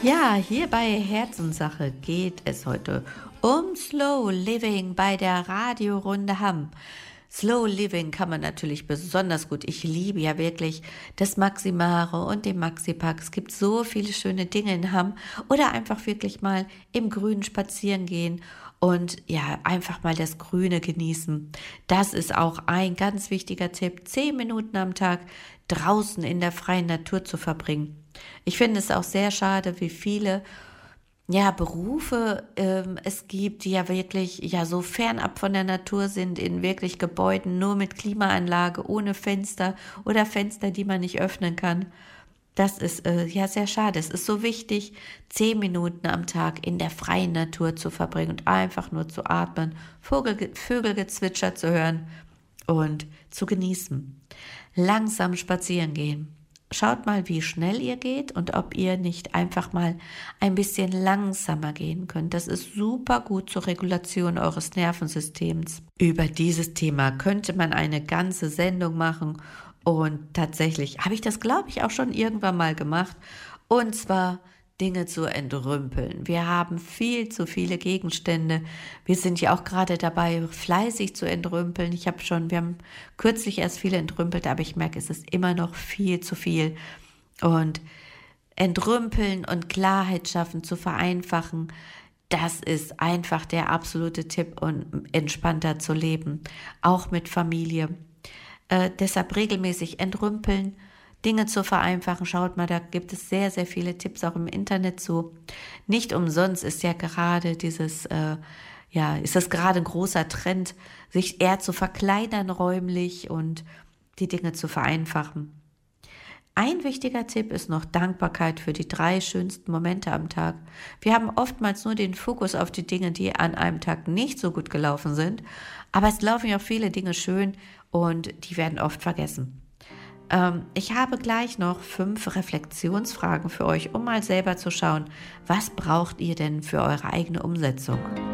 Ja, hier bei Herzenssache geht es heute um Slow Living bei der Radiorunde Hamm. Slow Living kann man natürlich besonders gut. Ich liebe ja wirklich das Maximare und den Maxipack. Es gibt so viele schöne Dinge in Hamm. Oder einfach wirklich mal im Grünen spazieren gehen und ja, einfach mal das Grüne genießen. Das ist auch ein ganz wichtiger Tipp, 10 Minuten am Tag draußen in der freien Natur zu verbringen. Ich finde es auch sehr schade, wie viele Berufe es gibt, die ja wirklich ja so fernab von der Natur sind, in wirklich Gebäuden nur mit Klimaanlage, ohne Fenster oder Fenster, die man nicht öffnen kann. Das ist ja sehr schade. Es ist so wichtig, 10 Minuten am Tag in der freien Natur zu verbringen und einfach nur zu atmen, Vögelgezwitscher zu hören und zu genießen. Langsam spazieren gehen. Schaut mal, wie schnell ihr geht und ob ihr nicht einfach mal ein bisschen langsamer gehen könnt. Das ist super gut zur Regulation eures Nervensystems. Über dieses Thema könnte man eine ganze Sendung machen und tatsächlich habe ich das, glaube ich, auch schon irgendwann mal gemacht. Und zwar Dinge zu entrümpeln. Wir haben viel zu viele Gegenstände. Wir sind ja auch gerade dabei, fleißig zu entrümpeln. Wir haben kürzlich erst viele entrümpelt, aber ich merke, es ist immer noch viel zu viel. Und entrümpeln und Klarheit schaffen, zu vereinfachen, das ist einfach der absolute Tipp, um entspannter zu leben. Auch mit Familie. Deshalb regelmäßig entrümpeln, Dinge zu vereinfachen. Schaut mal, da gibt es sehr, sehr viele Tipps auch im Internet zu. Nicht umsonst ist ja gerade ist das gerade ein großer Trend, sich eher zu verkleinern räumlich und die Dinge zu vereinfachen. Ein wichtiger Tipp ist noch Dankbarkeit für die 3 schönsten Momente am Tag. Wir haben oftmals nur den Fokus auf die Dinge, die an einem Tag nicht so gut gelaufen sind, aber es laufen ja auch viele Dinge schön und die werden oft vergessen. Ich habe gleich noch 5 Reflexionsfragen für euch, um mal selber zu schauen, was braucht ihr denn für eure eigene Umsetzung?